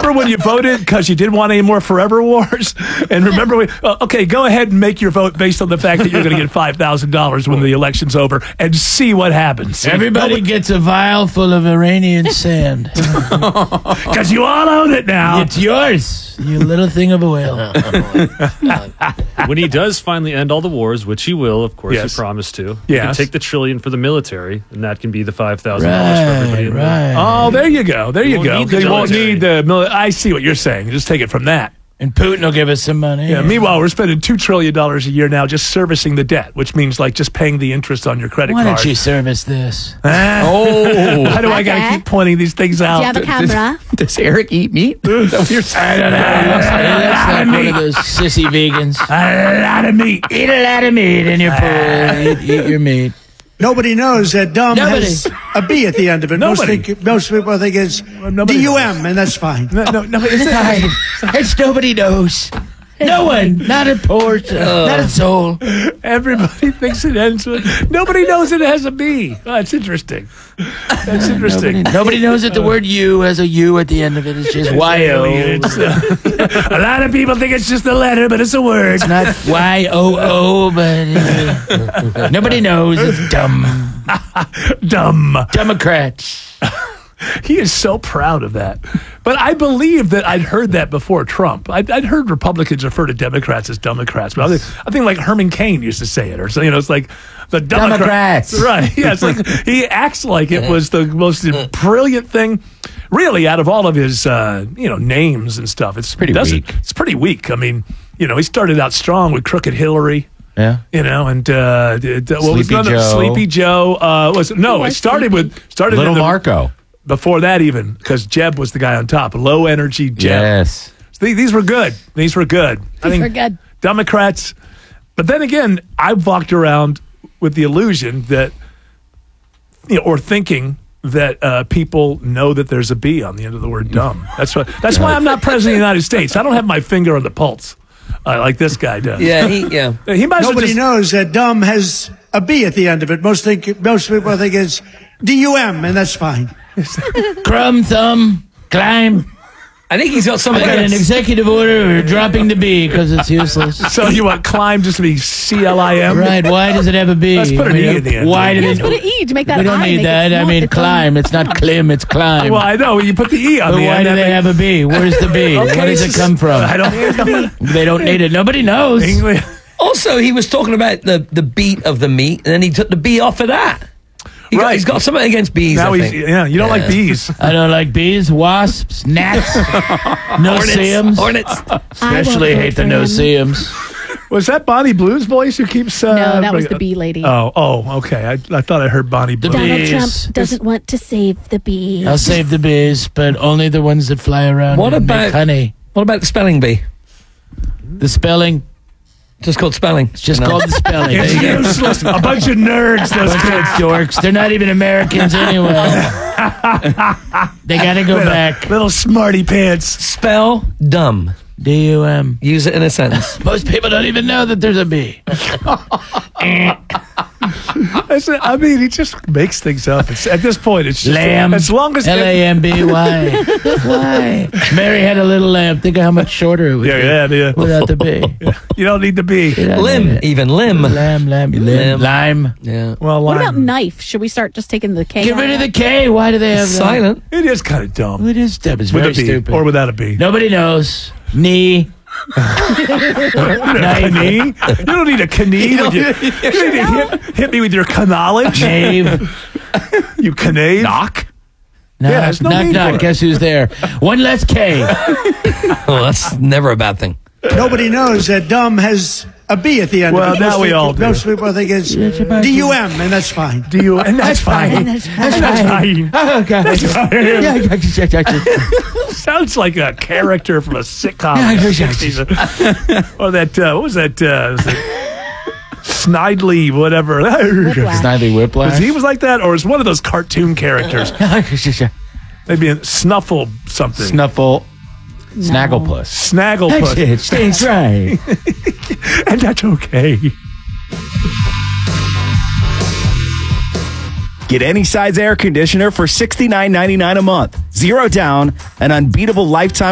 remember when you voted because you didn't want any more Forever Wars? And remember, okay, go ahead and make your vote based on the fact that you're going to get $5,000 when the election's over and see what happens. Everybody gets a vial full of Iranian sand. Because you all own it now. It's yours, you little thing of a whale. When he does finally end all the wars, which he will, of course, Yes. he promised to, Yes. he can take the $1 trillion for the military, and that can be the $5,000 for everybody. Right. Oh, there you go. There you won't go. need the They won't military. need the military. I see what you're saying. Just take it from that. And Putin will give us some money. Yeah. Meanwhile, we're spending $2 trillion a year now just servicing the debt, which means like just paying the interest on your credit Why card. don't you service this? Why do I got to keep pointing these things out? Do you have a camera? Does Eric eat meat? Is that what you're saying? He looks like one of those sissy vegans. A lot of meat. Eat a lot of meat in your pool. Eat your meat. Nobody knows that dumb Nobody. has a B at the end of it. Nobody. Most people think it's nobody D-U-M, and that's fine. No, It's nobody knows. No one. Not a port. Not a soul. everybody thinks it ends with. Nobody knows it has a B. Oh, that's interesting. That's interesting. Nobody knows that the word you has a U at the end of it. It's just Y-O. It's, a lot of people think it's just a letter, but it's a word. It's not Y-O-O, but nobody knows. It's dumb. Dumb. Democrats. He is so proud of that. But I believe that I'd heard that before Trump. I'd heard Republicans refer to Democrats as Democrats. But I think like Herman Cain used to say it, or so. It's like the Democrats. Right? Yeah. It's like he acts like it was the most brilliant thing. Really, out of all of his names and stuff, it's Pretty weak. It's pretty weak. I mean, he started out strong with Crooked Hillary. Yeah. And Sleepy Joe. It started Little in the, Marco. before that even, because Jeb was the guy on top. Low energy Jeb. Yes. So these were good. These were good. These were good. Democrats. But then again, I've walked around with the illusion that, or thinking that people know that there's a B on the end of the word dumb. That's why I'm not president of the United States. I don't have my finger on the pulse like this guy does. Yeah, He might as well Nobody just, knows that dumb has a B at the end of it. Most people think it's D-U-M, and that's fine. Crumb, thumb, climb. I think he's got some I got an executive order. We're dropping the B because it's useless. So you want climb just to be CLIM? Right. Why does it have a B? Let's put an E at the end. Why did Yes, it? put an E to make that We don't I. need make that. It I small. mean, It's climb. It's not clim. It's climb. Well, I know. You put the E on But the why end. do they have a B? Where's the B? Okay, Where does it come from? I don't know. They don't need it. Nobody knows. English. Also, he was talking about the beat of the meat, and then he took the B off of that. He's got something against bees. Now I he's, think. you don't like bees. I don't like bees, wasps, gnats, no-see-ums. Hornets. Especially hate the no-see-ums. Was that Bonnie Blue's voice who keeps... No, that was the bee lady. Oh, okay. I thought I heard Bonnie Blue. Donald bees. Trump doesn't want to save the bees. I'll save the bees, but only the ones that fly around What and about- make honey. What about the spelling bee? The spelling, Just called spelling. it's just called the spelling. It's useless. A bunch of nerds. Those Bunch kids. of dorks. They're not even Americans anyway. They gotta go back. Little smarty pants. Spell dumb. D-U-M. Use it in a sentence. Most people don't even know that there's a B. I mean, he just makes things up. At this point, it's just... Lamb. As long as... L-A-M-B-Y. Why? Mary had a little lamb. Think of how much shorter it would be Yeah. without the B. You don't need the B. You don't Limb, need it. even limb. Lamb. Lime. Yeah. Well, What about knife? Should we start just taking the K? Get out rid of the that? K. Why do they have that? Silent. It is kind of dumb. It is dumb. It's With very a B. stupid. Or without a B. Nobody knows. Knee. A knee? You don't need a knee. You need to hit me with your knowledge. Knave. You knave. Knock. Knock, Yeah, there's no knock, need for knock. it. Guess who's there? One less K. Oh, that's never a bad thing. Nobody knows that dumb has a B at the end Well, of it. now we all do. Most people think it's D-U-M, and that's fine. And that's fine. That's That's fine. Oh, God. Sounds like a character from a sitcom. in the 60s. Or that, what was that? Was it Snidely, whatever. Whiplash. Snidely Whiplash. He was like that, or is one of those cartoon characters? Maybe a Snuffle something. Snuffle. Snagglepuss. Snagglepuss. It stays right. And that's okay. Get any size air conditioner for $69.99 a month. Zero down, an unbeatable lifetime